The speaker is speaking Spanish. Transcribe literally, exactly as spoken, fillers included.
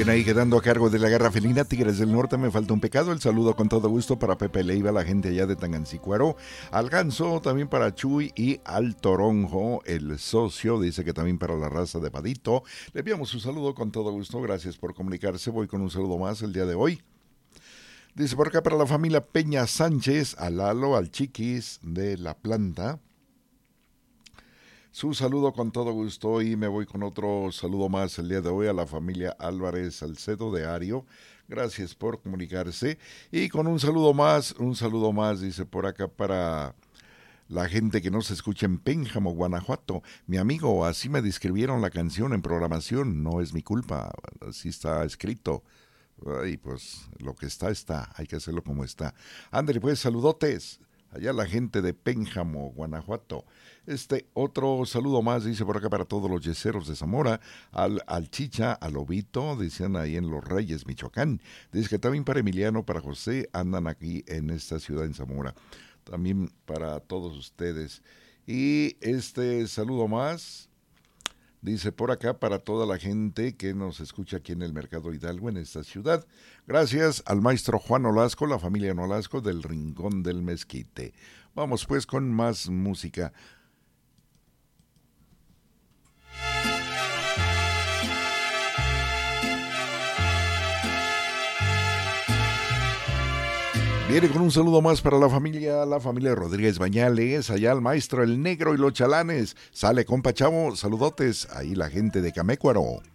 viene ahí quedando a cargo de la Garra Felina, Tigres del Norte, me falta un pecado. El saludo con todo gusto para Pepe Leiva, la gente allá de Tangancicuaro, al Ganso, también para Chuy y al Toronjo, el socio, dice que también para la raza de Padito. Le enviamos un saludo con todo gusto, gracias por comunicarse. Voy con un saludo más el día de hoy. Dice por acá para la familia Peña Sánchez, al Lalo, al Chiquis de La Planta. Su saludo con todo gusto y me voy con otro saludo más el día de hoy a la familia Álvarez Salcedo de Ario. Gracias por comunicarse. Y con un saludo más, un saludo más, dice por acá para la gente que nos escucha en Pénjamo, Guanajuato. Mi amigo, así me describieron la canción en programación, no es mi culpa, así está escrito. Ay, pues lo que está, está, hay que hacerlo como está. Ándale, pues, saludotes, allá la gente de Pénjamo, Guanajuato. Este otro saludo más, dice por acá para todos los yeseros de Zamora, al, al Chicha, al Lobito, decían ahí en Los Reyes, Michoacán. Dice que también para Emiliano, para José, andan aquí en esta ciudad en Zamora. También para todos ustedes. Y este saludo más, dice por acá para toda la gente que nos escucha aquí en el Mercado Hidalgo, en esta ciudad. Gracias al maestro Juan Olasco, la familia Olasco del Rincón del Mezquite. Vamos pues con más música. Viene con un saludo más para la familia, la familia Rodríguez Bañales, allá al maestro El Negro y los Chalanes. Sale compa Chavo, saludotes, ahí la gente de Camécuaro.